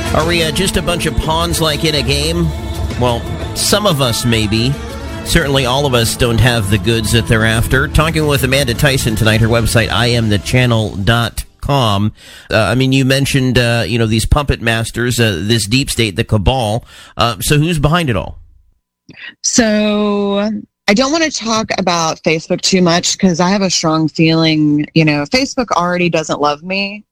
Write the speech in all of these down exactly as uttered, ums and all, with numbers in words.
Are we uh, just a bunch of pawns like in a game? Well, some of us maybe. Certainly all of us don't have the goods that they're after. Talking with Amanda Tyson tonight, her website, I am the channel dot com. Uh, I mean, you mentioned, uh, you know, these puppet masters, uh, this deep state, the cabal. Uh, so who's behind it all? So I don't want to talk about Facebook too much because I have a strong feeling, you know, Facebook already doesn't love me.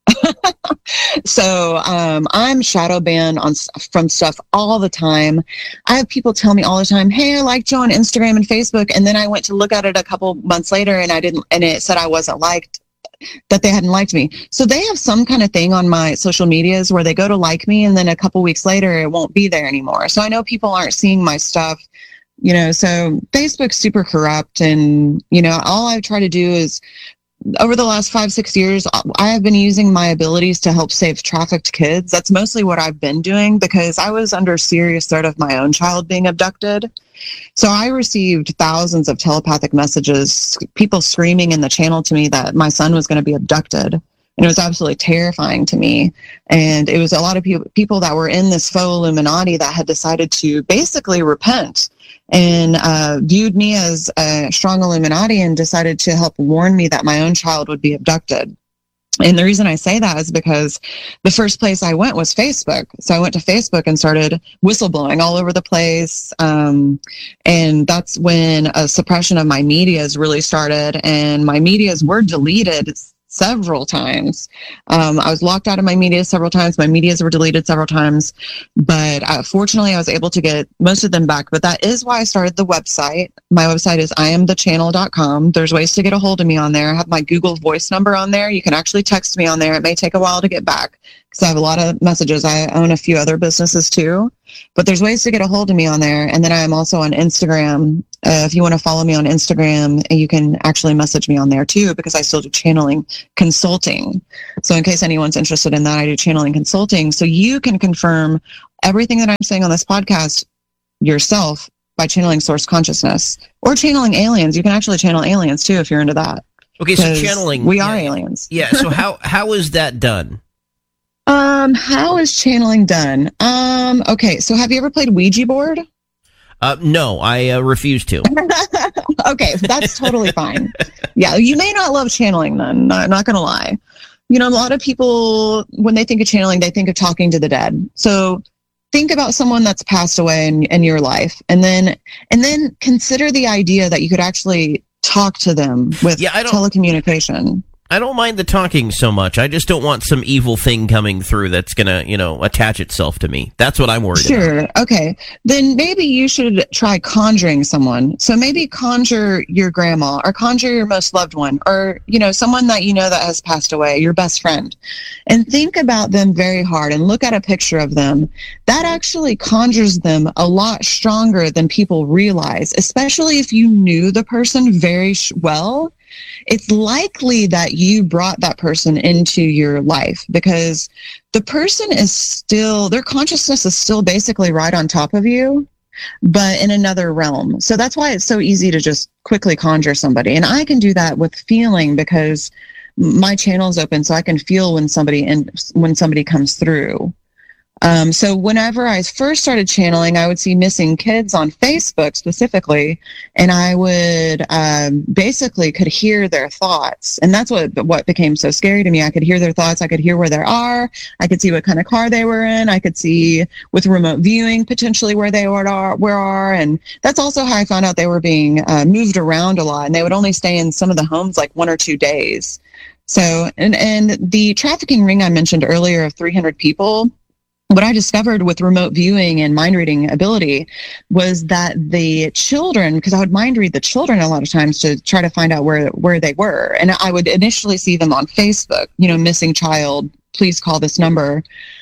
So um, I'm shadow banned on from stuff all the time. I have people tell me all the time, "Hey, I liked you on Instagram and Facebook," and then I went to look at it a couple months later, and I didn't, and it said I wasn't liked, that they hadn't liked me. So they have some kind of thing on my social medias where they go to like me, and then a couple weeks later, it won't be there anymore. So I know people aren't seeing my stuff. You know, so Facebook's super corrupt, and you know, all I try to do is, over the last five, six years, I have been using my abilities to help save trafficked kids. That's mostly what I've been doing because I was under serious threat of my own child being abducted. So I received thousands of telepathic messages, people screaming in the channel to me that my son was going to be abducted. And it was absolutely terrifying to me. And it was a lot of people, people that were in this faux Illuminati that had decided to basically repent and uh, viewed me as a strong Illuminati and decided to help warn me that my own child would be abducted. And the reason I say that is because the first place I went was Facebook. So I went to Facebook and started whistleblowing all over the place. Um, and that's when a suppression of my medias really started, and my medias were deleted several times. Um, I was locked out of my media several times. My medias were deleted several times, but uh, fortunately I was able to get most of them back. But that is why I started the website. My website is I am the channel dot com. There's ways to get a hold of me on there. I have my Google Voice number on there. You can actually text me on there. It may take a while to get back because I have a lot of messages. I own a few other businesses too, but there's ways to get a hold of me on there. And then I am also on Instagram. Uh, if you want to follow me on Instagram, you can actually message me on there too, because I still do channeling consulting. So in case anyone's interested in that, I do channeling consulting. So you can confirm everything that I'm saying on this podcast yourself by channeling source consciousness or channeling aliens. You can actually channel aliens too if you're into that. Okay, so channeling. We are yeah, aliens. Yeah, so how how is that done? Um, how is channeling done? Um, okay, so have you ever played Ouija board? Uh, no, I uh, refuse to. Okay, that's totally fine. Yeah, you may not love channeling then, I'm not going to lie. You know, a lot of people, when they think of channeling, they think of talking to the dead. So think about someone that's passed away in, in your life, and then and then consider the idea that you could actually talk to them with yeah, I don't, telecommunication. I don't mind the talking so much. I just don't want some evil thing coming through that's going to, you know, attach itself to me. That's what I'm worried sure. about. Sure. Okay. Then maybe you should try conjuring someone. So maybe conjure your grandma or conjure your most loved one or, you know, someone that you know that has passed away, your best friend. And think about them very hard and look at a picture of them. That actually conjures them a lot stronger than people realize, especially if you knew the person very well. It's likely that you brought that person into your life because the person is still, their consciousness is still basically right on top of you, but in another realm. So that's why it's so easy to just quickly conjure somebody. And I can do that with feeling because my channel is open, so I can feel when somebody in, when somebody comes through. Um, so whenever I first started channeling, I would see missing kids on Facebook specifically, and I would um, basically could hear their thoughts. And that's what what became so scary to me. I could hear their thoughts. I could hear where they are. I could see what kind of car they were in. I could see with remote viewing potentially where they are, where are. And that's also how I found out they were being uh, moved around a lot, and they would only stay in some of the homes like one or two days. So, and, and the trafficking ring I mentioned earlier of three hundred people, what I discovered with remote viewing and mind reading ability was that the children, because I would mind read the children a lot of times to try to find out where, where they were. And I would initially see them on Facebook, you know, missing child, please call this number.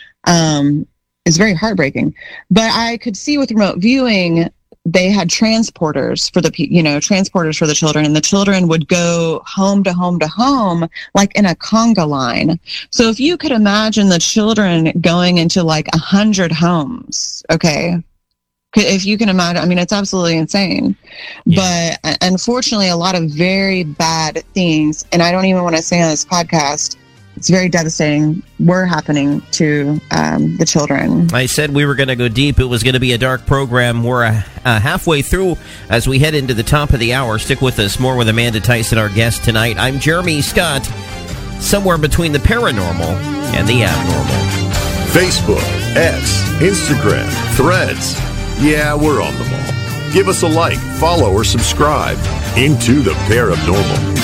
Um, it's very heartbreaking. But I could see with remote viewing, they had transporters for the, you know, transporters for the children, and the children would go home to home to home, like in a conga line. So if you could imagine the children going into like a hundred homes, okay, if you can imagine, I mean, it's absolutely insane. Yeah. But unfortunately, a lot of very bad things, and I don't even want to say on this podcast, it's very devastating, were happening to um, the children. I said we were going to go deep. It was going to be a dark program. We're uh, uh, halfway through as we head into the top of the hour. Stick with us. More with Amanda Tyson, our guest tonight. I'm Jeremy Scott, somewhere between the paranormal and the abnormal. Facebook, X, Instagram, Threads. Yeah, we're on them all. Give us a like, follow, or subscribe. Into the Paranormal.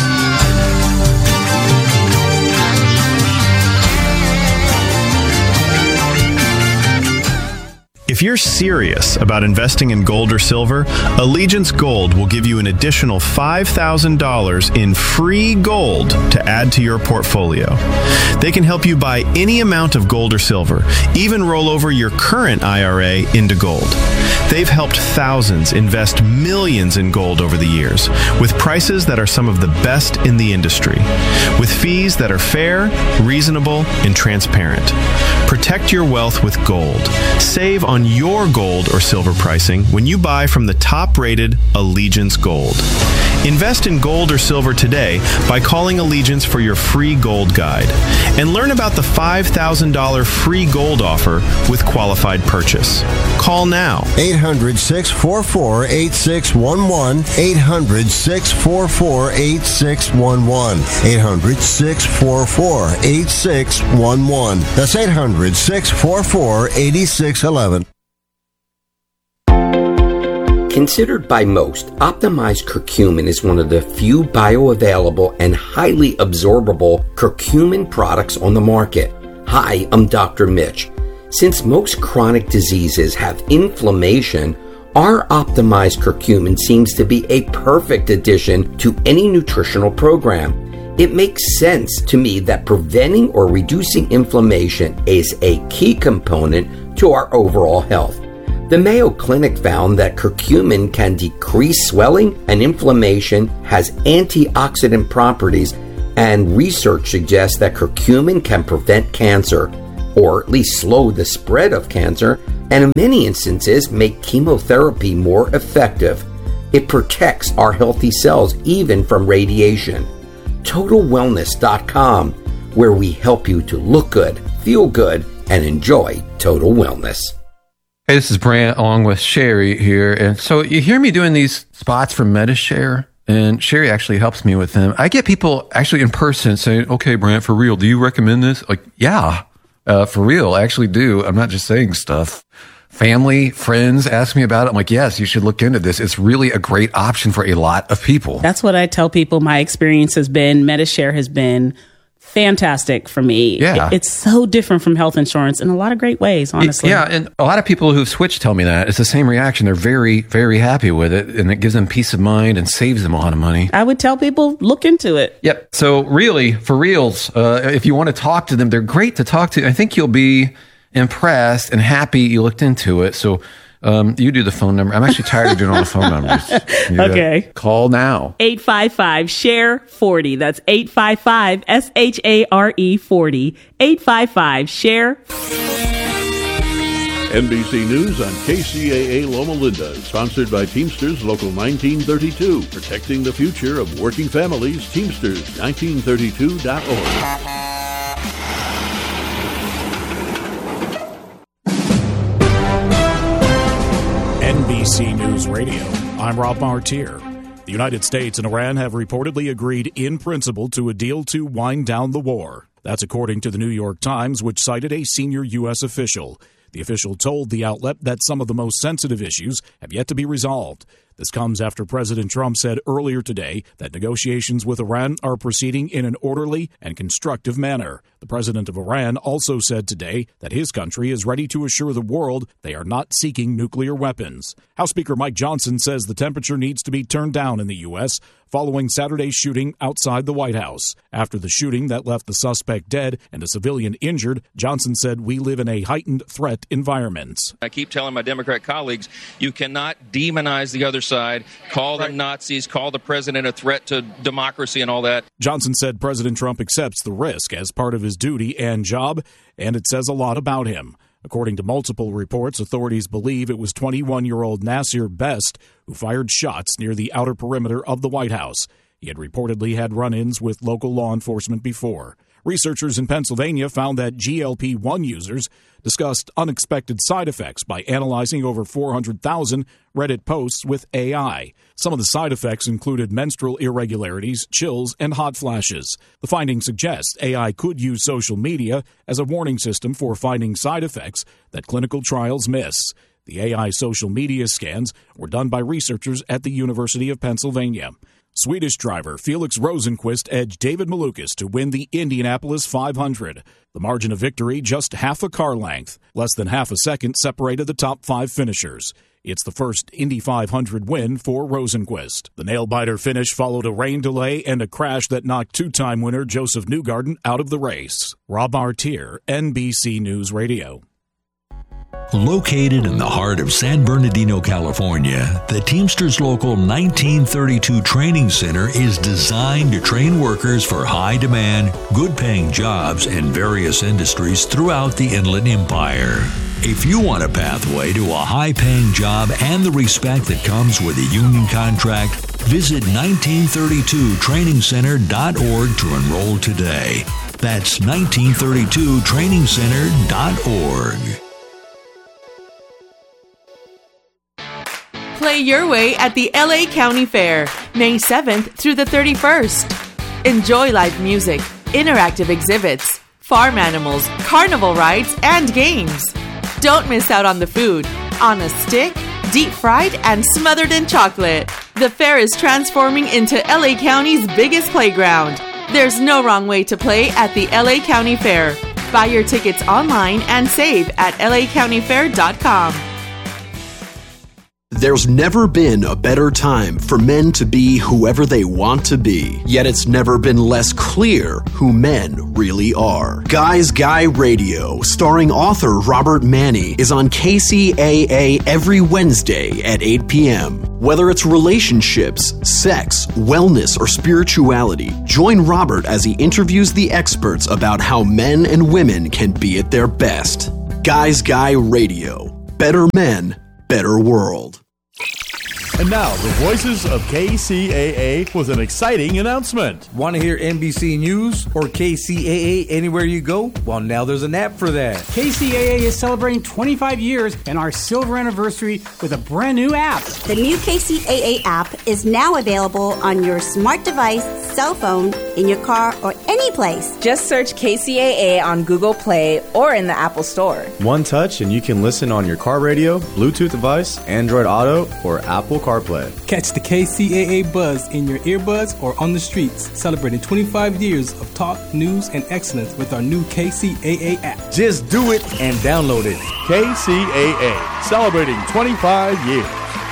If you're serious about investing in gold or silver, Allegiance Gold will give you an additional five thousand dollars in free gold to add to your portfolio. They can help you buy any amount of gold or silver, even roll over your current I R A into gold. They've helped thousands invest millions in gold over the years, with prices that are some of the best in the industry, with fees that are fair, reasonable, and transparent. Protect your wealth with gold. Save on your gold or silver pricing when you buy from the top-rated Allegiance Gold. Invest in gold or silver today by calling Allegiance for your free gold guide. And learn about the five thousand dollars free gold offer with qualified purchase. Call now. eight hundred, six four four, eight six one one. eight hundred, six four four, eight six one one. eight hundred, six four four, eight six one one. That's eight hundred, six four four, eight six one one. Considered by most, optimized curcumin is one of the few bioavailable and highly absorbable curcumin products on the market. Hi, I'm Doctor Mitch. Since most chronic diseases have inflammation, our optimized curcumin seems to be a perfect addition to any nutritional program. It makes sense to me that preventing or reducing inflammation is a key component to our overall health. The Mayo Clinic found that curcumin can decrease swelling and inflammation, has antioxidant properties, and research suggests that curcumin can prevent cancer, or at least slow the spread of cancer, and in many instances make chemotherapy more effective. It protects our healthy cells even from radiation. Total Wellness dot com, where we help you to look good, feel good, and enjoy total wellness. Hey, this is Brant along with Sherry here. And so you hear me doing these spots for MediShare, and Sherry actually helps me with them. I get people actually in person saying, okay, Brant, for real, do you recommend this? Like, yeah, uh, for real, I actually do. I'm not just saying stuff. Family, friends ask me about it. I'm like, yes, you should look into this. It's really a great option for a lot of people. That's what I tell people my experience has been. MediShare has been fantastic for me. Yeah. It's so different from health insurance in a lot of great ways, honestly. Yeah, and a lot of people who've switched tell me that. It's the same reaction. They're very, very happy with it, and it gives them peace of mind and saves them a lot of money. I would tell people, look into it. Yep. So really, for reals, uh, if you want to talk to them, they're great to talk to. I think you'll be impressed and happy you looked into it. So um, you do the phone number. I'm actually tired of doing all the phone numbers. You, okay. Uh, call now. eight five five, S H A R E forty. That's eight five five, S H A R E forty. eight five five, S H A R E. N B C News on K C A A Loma Linda is sponsored by Teamsters Local nineteen thirty-two. Protecting the future of working families. Teamsters nineteen thirty-two dot org. N B C News Radio. I'm Rob Martier. The United States and Iran have reportedly agreed in principle to a deal to wind down the war. That's according to the New York Times, which cited a senior U S official. The official told the outlet that some of the most sensitive issues have yet to be resolved. This comes after President Trump said earlier today that negotiations with Iran are proceeding in an orderly and constructive manner. The president of Iran also said today that his country is ready to assure the world they are not seeking nuclear weapons. House Speaker Mike Johnson says the temperature needs to be turned down in the U S following Saturday's shooting outside the White House. After the shooting that left the suspect dead and a civilian injured, Johnson said we live in a heightened threat environment. I keep telling my Democrat colleagues, you cannot demonize the other side, call them Nazis, call the president a threat to democracy and all that. Johnson said President Trump accepts the risk as part of his duty and job, and it says a lot about him. According to multiple reports, authorities believe it was twenty-one-year-old Nasir Best who fired shots near the outer perimeter of the White House. He had reportedly had run-ins with local law enforcement before. Researchers in Pennsylvania found that G L P one users discussed unexpected side effects by analyzing over four hundred thousand Reddit posts with A I. Some of the side effects included menstrual irregularities, chills, and hot flashes. The findings suggest A I could use social media as a warning system for finding side effects that clinical trials miss. The A I social media scans were done by researchers at the University of Pennsylvania. Swedish driver Felix Rosenqvist edged David Malukas to win the Indianapolis five hundred. The margin of victory just half a car length. Less than half a second separated the top five finishers. It's the first Indy five hundred win for Rosenqvist. The nail-biter finish followed a rain delay and a crash that knocked two-time winner Joseph Newgarden out of the race. Rob Martier, N B C News Radio. Located in the heart of San Bernardino, California, the Teamsters Local nineteen thirty-two Training Center is designed to train workers for high-demand, good-paying jobs in various industries throughout the Inland Empire. If you want a pathway to a high-paying job and the respect that comes with a union contract, visit nineteen thirty-two training center dot org to enroll today. That's nineteen thirty-two training center dot org. Play your way at the L A County Fair, May seventh through the thirty-first. Enjoy live music, interactive exhibits, farm animals, carnival rides, and games. Don't miss out on the food. On a stick, deep fried, and smothered in chocolate. The fair is transforming into L A County's biggest playground. There's no wrong way to play at the L A County Fair. Buy your tickets online and save at L A county fair dot com. There's never been a better time for men to be whoever they want to be, yet it's never been less clear who men really are. Guys Guy Radio, starring author Robert Manni, is on K C A A every Wednesday at eight p.m. Whether it's relationships, sex, wellness, or spirituality, join Robert as he interviews the experts about how men and women can be at their best. Guys Guy Radio. Better men, better world. And now, the voices of K C A A with an exciting announcement. Want to hear N B C News or K C A A anywhere you go? Well, now there's an app for that. K C A A is celebrating twenty-five years and our silver anniversary with a brand new app. The new K C A A app is now available on your smart device, cell phone, in your car, or any place. Just search K C A A on Google Play or in the Apple Store. One touch and you can listen on your car radio, Bluetooth device, Android Auto, or Apple CarPlay. Catch the K C A A buzz in your earbuds or on the streets, celebrating twenty-five years of talk, news, and excellence with our new K C A A app. Just do it and download it. K C A A, celebrating twenty-five years.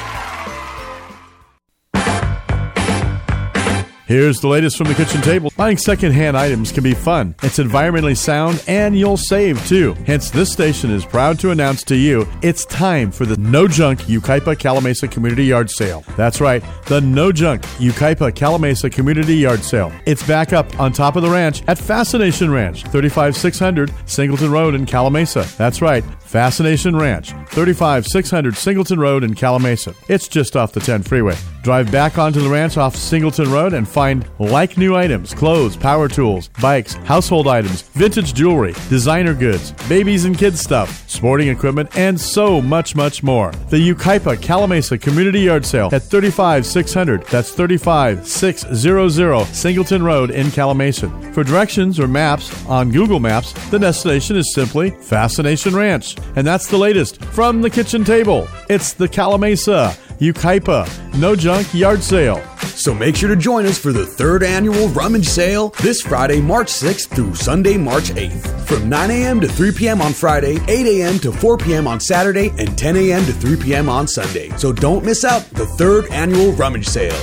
Here's the latest from the kitchen table. Buying secondhand items can be fun. It's environmentally sound, and you'll save, too. Hence, this station is proud to announce to you, it's time for the No Junk Yucaipa Calamasa Community Yard Sale. That's right, the No Junk Yucaipa Calamasa Community Yard Sale. It's back up on top of the ranch at Fascination Ranch, thirty-five six hundred Singleton Road in Calamasa. That's right, Fascination Ranch, thirty-five six hundred Singleton Road in Calamasa. It's just off the ten freeway. Drive back onto the ranch off Singleton Road and find like-new items, clothes, power tools, bikes, household items, vintage jewelry, designer goods, babies and kids stuff, sporting equipment, and so much, much more. The Yucaipa Calamasa Community Yard Sale at thirty-five six hundred. That's thirty-five six hundred Singleton Road in Calamasa. For directions or maps on Google Maps, the destination is simply Fascination Ranch. And that's the latest from the kitchen table. It's the Calamasa Yucaipa No Junk Yard Sale. So make sure to join us for the third annual Rummage Sale this Friday, March sixth through Sunday, March eighth. From nine a.m. to three p.m. on Friday, eight a.m. to four p.m. on Saturday, and ten a.m. to three p.m. on Sunday. So don't miss out the third annual Rummage Sale.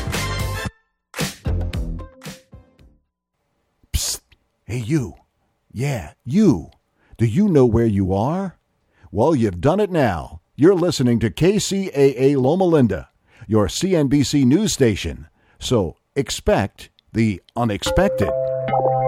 Psst. Hey, you. Yeah, you. Do you know where you are? Well, you've done it now. You're listening to K C A A Loma Linda, your C N B C news station. So expect the unexpected.